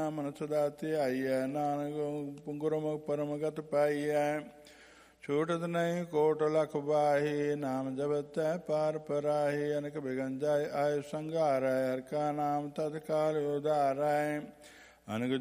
ਮਨ ਸਦਾ ਧਿਆਈਐ। ਨਾਨਕ ਗੁਰਮੁਖ ਪਰਮਗਤ ਪਾਈਐ। ਛੂਟਤ ਨਹੀਂ ਕੋਟ ਲਖ ਬਾਹੀ। ਨਾਮ ਜਪਤੈ ਪਾਰ ਪਰਾਹੀ। ਅਨਕ ਬਿਗਨ ਜਾਇ ਆਇ ਸੰਘਾਰੈ। ਹਰਿ ਕਾ ਨਾਮ ਤਤਕਾਲ ਉਧਾਰੈ। ਅਨਕ